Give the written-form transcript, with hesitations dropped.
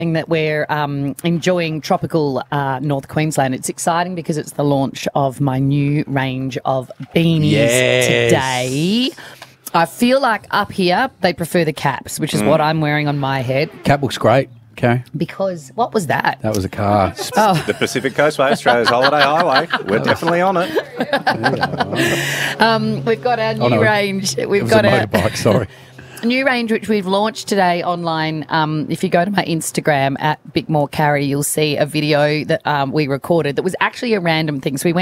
that we're enjoying tropical North Queensland. It's exciting because it's the launch of my new range of beanies today. I feel like up here they prefer the caps, which is what I'm wearing on my head. Cap looks great, Carrie. Because what was that? That was a car. The Pacific Coastway, Australia's holiday highway. We're definitely on it. We've got our new range. We've It was got a motorbike, sorry. new range which we've launched today online. If you go to my Instagram at BigMoreCarrie, you'll see a video that we recorded that was actually a random thing. So we went